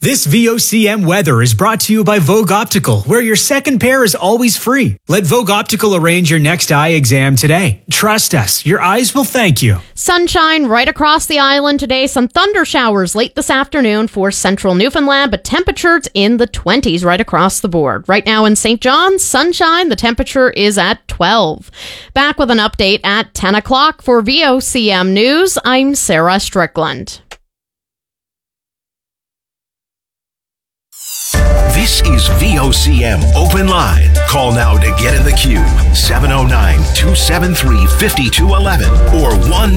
This VOCM weather is brought to you by Vogue Optical, where your second pair is always free. Let Vogue Optical arrange your next eye exam today. Trust us, your eyes will thank you. Sunshine right across the island today. Some thunder showers late this afternoon for central Newfoundland, but temperatures in the 20s right across the board. Right now in St. John's, sunshine, the temperature is at 12. Back with an update at 10 o'clock for VOCM News. I'm Sarah Strickland. This is VOCM Open Line. Call now to get in the queue. 709-273-5211 or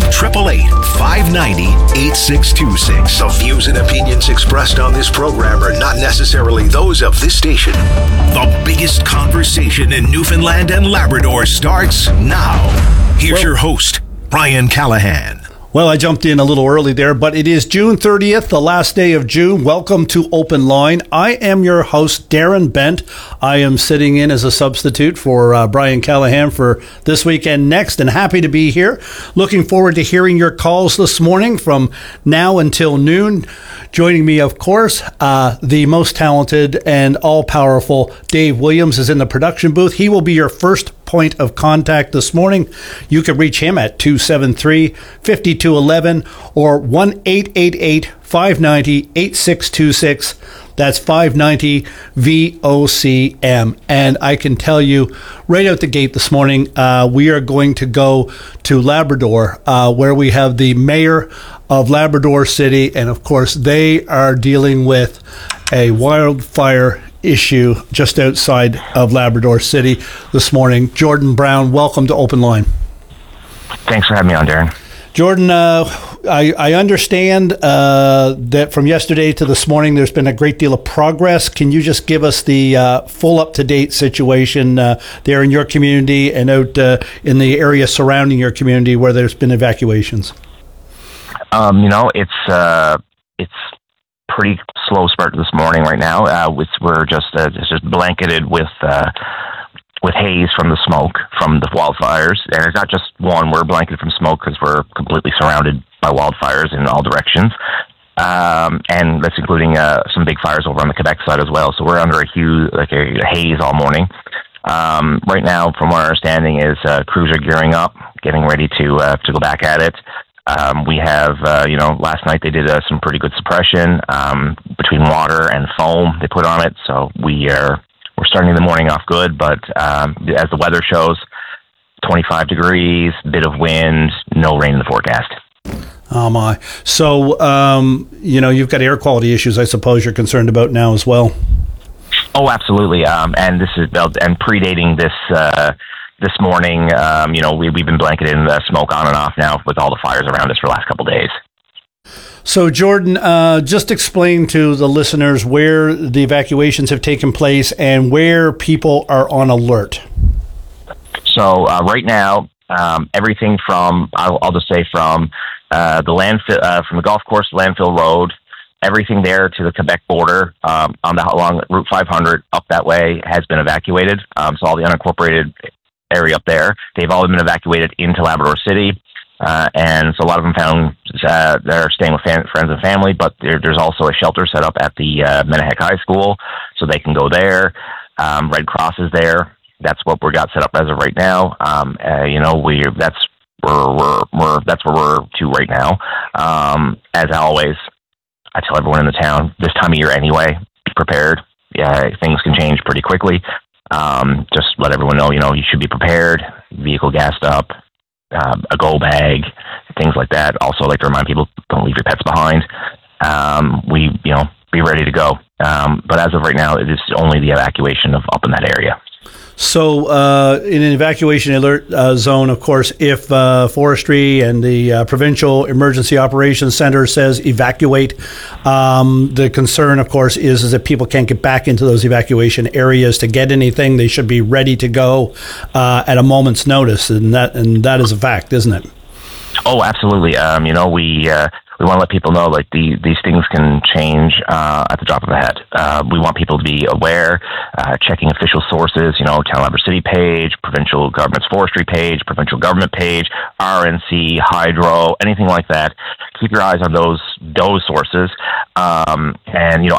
1-888-590-8626. The views and opinions expressed on this program are not necessarily those of this station. The biggest conversation in Newfoundland and Labrador starts now. Here's your host, Brian Callahan. Well, I jumped in a little early there, but it is June 30th, the last day of June. Welcome to Open Line. I am your host, Darren Bent. I am sitting in as a substitute for Brian Callahan for this week and next, and happy to be here. Looking forward to hearing your calls this morning from now until noon. Joining me, of course, the most talented and all-powerful Dave Williams is in the production booth. He will be your first point of contact this morning. You can reach him at 273-5211 or 1-888-590-8626. That's 590 VOCM. And I can tell you right out the gate this morning, we are going to go to Labrador, where we have the mayor of Labrador City. And of course, they are dealing with a wildfire issue just outside of Labrador City this morning. Jordan Brown, welcome to Open Line. Thanks for having me on, Darren. Jordan, I understand that from yesterday to this morning, there's been a great deal of progress. Can you just give us the full up-to-date situation there in your community and out in the area surrounding your community where there's been evacuations? It's pretty slow start this morning right now. We're just blanketed with haze from the smoke from the wildfires, and it's not just one. We're blanketed from smoke because we're completely surrounded by wildfires in all directions, and that's including some big fires over on the Quebec side as well. So we're under a huge a haze all morning. Right now, from what our understanding is, crews are gearing up, getting ready to go back at it. We have, last night they did some pretty good suppression between water and foam they put on it. So we're starting the morning off good, but as the weather shows, 25 degrees, bit of wind, no rain in the forecast. Oh my! So you've got air quality issues. I suppose you're concerned about now as well. Oh, absolutely. And this is predating this. This morning, we've been blanketed in the smoke on and off now with all the fires around us for the last couple of days. So, Jordan, just explain to the listeners where the evacuations have taken place and where people are on alert. So, right now, everything from, I'll just say from the landfill, from the golf course, Landfill Road, everything there to the Quebec border along Route 500 up that way has been evacuated. So all the unincorporated area up there, they've all been evacuated into Labrador City, and so a lot of them found they're staying with friends and family, but there's also a shelter set up at the Menahek High School, so they can go there. Red Cross is there. That's what we got set up as of right now. That's where we're to right now. As always, I tell everyone in the town this time of year anyway, be prepared. Yeah, things can change pretty quickly. Just let everyone know, you should be prepared, vehicle gassed up, a go bag, things like that. Also, like to remind people, don't leave your pets behind. Be ready to go. But as of right now, it is only the evacuation of up in that area. So in an evacuation alert zone, of course, if Forestry and the Provincial Emergency Operations Center says evacuate, the concern, of course, is that people can't get back into those evacuation areas to get anything. They should be ready to go at a moment's notice, and that is a fact, isn't it? Oh, absolutely. We want to let people know, like, these things can change at the drop of a hat. We want people to be aware, checking official sources, Town Labrador City page, Provincial Government's Forestry page, Provincial Government page, RNC, Hydro, anything like that. Keep your eyes on those sources. And,